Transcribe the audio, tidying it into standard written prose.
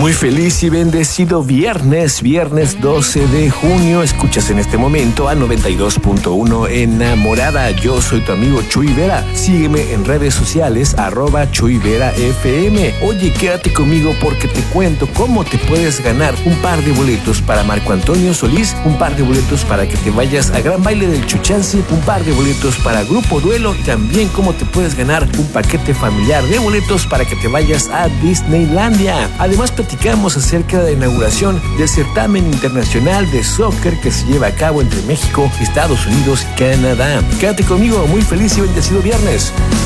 Muy feliz y bendecido viernes 12 de junio. Escuchas en este momento a 92.1 Enamorada. Yo soy tu amigo Chuy Vera. Sígueme en redes sociales, @ChuyVeraFM. Oye, quédate conmigo porque te cuento cómo te puedes ganar un par de boletos para Marco Antonio Solís, un par de boletos para que te vayas a Gran Baile del Chuchance, un par de boletos para Grupo Duelo y también cómo te puedes ganar un paquete familiar de boletos para que te vayas a Disneylandia. Además, platicamos acerca de la inauguración del certamen internacional de soccer que se lleva a cabo entre México, Estados Unidos y Canadá. Quédate conmigo, muy feliz y bendecido viernes.